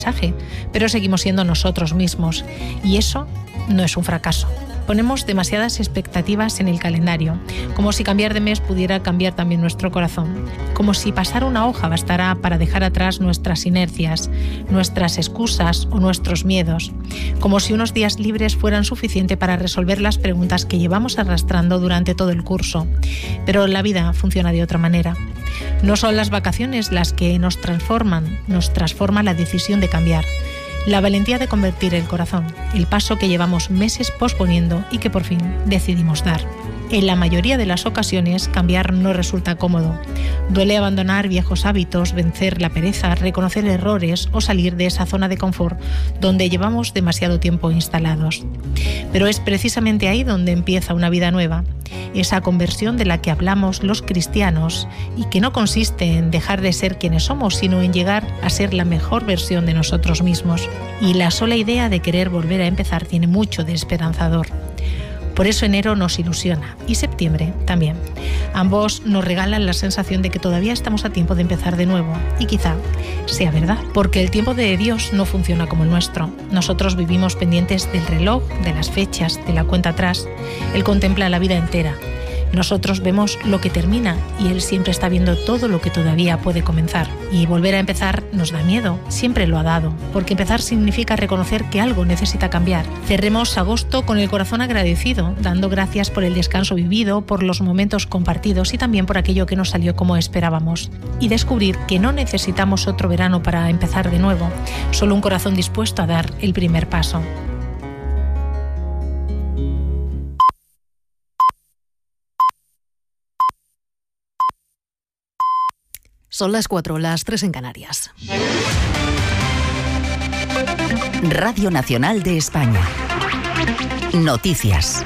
pero seguimos siendo nosotros mismos. Y eso no es un fracaso. Ponemos demasiadas expectativas en el calendario, como si cambiar de mes pudiera cambiar también nuestro corazón, como si pasar una hoja bastará para dejar atrás nuestras inercias, nuestras excusas o nuestros miedos, como si unos días libres fueran suficiente para resolver las preguntas que llevamos arrastrando durante todo el curso. Pero la vida funciona de otra manera. No son las vacaciones las que nos transforma la decisión de cambiar. La valentía de convertir el corazón, el paso que llevamos meses posponiendo y que por fin decidimos dar. En la mayoría de las ocasiones, cambiar no resulta cómodo. Duele abandonar viejos hábitos, vencer la pereza, reconocer errores o salir de esa zona de confort donde llevamos demasiado tiempo instalados. Pero es precisamente ahí donde empieza una vida nueva. Esa conversión de la que hablamos los cristianos y que no consiste en dejar de ser quienes somos, sino en llegar a ser la mejor versión de nosotros mismos. Y la sola idea de querer volver a empezar tiene mucho de esperanzador. Por eso enero nos ilusiona y septiembre también. Ambos nos regalan la sensación de que todavía estamos a tiempo de empezar de nuevo y quizá sea verdad, porque el tiempo de Dios no funciona como el nuestro. Nosotros vivimos pendientes del reloj, de las fechas, de la cuenta atrás. Él contempla la vida entera. Nosotros vemos lo que termina y Él siempre está viendo todo lo que todavía puede comenzar. Y volver a empezar nos da miedo, siempre lo ha dado, porque empezar significa reconocer que algo necesita cambiar. Cerremos agosto con el corazón agradecido, dando gracias por el descanso vivido, por los momentos compartidos y también por aquello que no salió como esperábamos. Y descubrir que no necesitamos otro verano para empezar de nuevo, solo un corazón dispuesto a dar el primer paso. Son las 4, las 3 en Canarias. Radio Nacional de España. Noticias.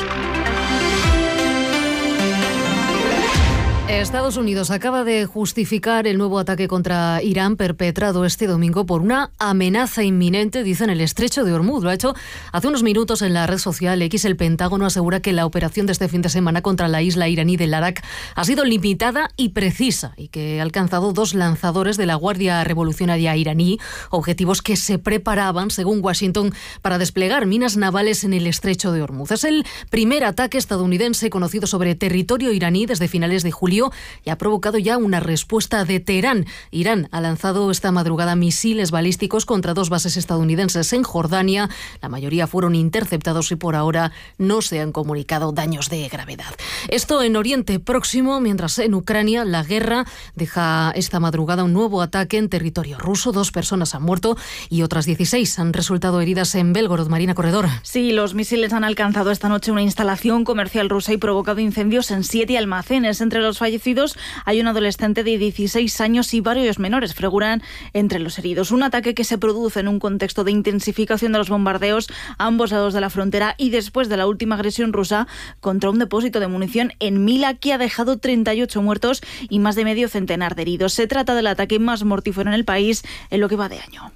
Estados Unidos acaba de justificar el nuevo ataque contra Irán perpetrado este domingo por una amenaza inminente, dice, en el estrecho de Hormuz. Lo ha hecho hace unos minutos en la red social X. El Pentágono asegura que la operación de este fin de semana contra la isla iraní de Larak ha sido limitada y precisa y que ha alcanzado 2 lanzadores de la Guardia Revolucionaria iraní, objetivos que se preparaban, según Washington, para desplegar minas navales en el estrecho de Hormuz. Es el primer ataque estadounidense conocido sobre territorio iraní desde finales de julio y ha provocado ya una respuesta de Teherán. Irán ha lanzado esta madrugada misiles balísticos contra 2 bases estadounidenses en Jordania. La mayoría fueron interceptados y por ahora no se han comunicado daños de gravedad. Esto en Oriente Próximo, mientras en Ucrania la guerra deja esta madrugada un nuevo ataque en territorio ruso. 2 personas han muerto y otras 16 han resultado heridas en Belgorod. Marina Corredor. Sí, los misiles han alcanzado esta noche una instalación comercial rusa y provocado incendios en 7 almacenes. Entre los fallecidos hay un adolescente de 16 años y varios menores figuran entre los heridos. Un ataque que se produce en un contexto de intensificación de los bombardeos a ambos lados de la frontera y después de la última agresión rusa contra un depósito de munición en Mila, que ha dejado 38 muertos y más de medio centenar de heridos. Se trata del ataque más mortífero en el país en lo que va de año.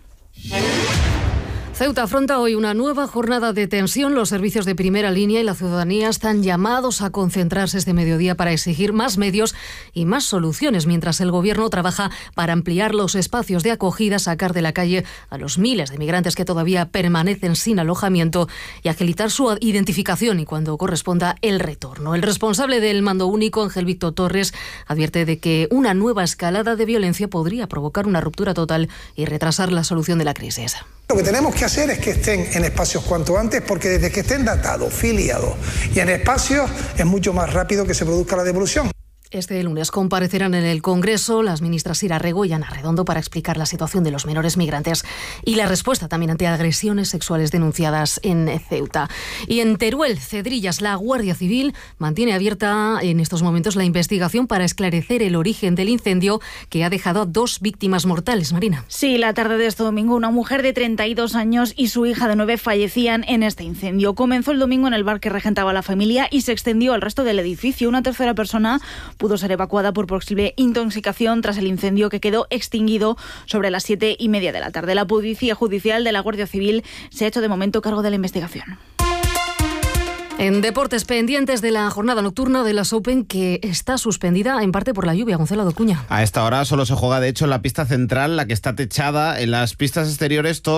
Ceuta afronta hoy una nueva jornada de tensión. Los servicios de primera línea y la ciudadanía están llamados a concentrarse este mediodía para exigir más medios y más soluciones, mientras el gobierno trabaja para ampliar los espacios de acogida, sacar de la calle a los miles de migrantes que todavía permanecen sin alojamiento y agilitar su identificación y, cuando corresponda, el retorno. El responsable del mando único, Ángel Víctor Torres, advierte de que una nueva escalada de violencia podría provocar una ruptura total y retrasar la solución de la crisis. Lo que tenemos que hacer es que estén en espacios cuanto antes, porque desde que estén datados, filiados y en espacios es mucho más rápido que se produzca la devolución. Este lunes comparecerán en el Congreso las ministras Ira Rego y Ana Redondo para explicar la situación de los menores migrantes y la respuesta también ante agresiones sexuales denunciadas en Ceuta. Y en Teruel, Cedrillas, la Guardia Civil mantiene abierta en estos momentos la investigación para esclarecer el origen del incendio que ha dejado a 2 víctimas mortales. Marina. Sí, la tarde de este domingo una mujer de 32 años y su hija de 9 fallecían en este incendio. Comenzó el domingo en el bar que regentaba la familia y se extendió al resto del edificio. Una tercera persona pudo ser evacuada por posible intoxicación tras el incendio, que quedó extinguido sobre las 7:30 de la tarde. La Policía Judicial de la Guardia Civil se ha hecho de momento cargo de la investigación. En deportes, pendientes de la jornada nocturna de las Open, que está suspendida en parte por la lluvia. Gonzalo Acuña. A esta hora solo se juega, de hecho, en la pista central, la que está techada. En las pistas exteriores todo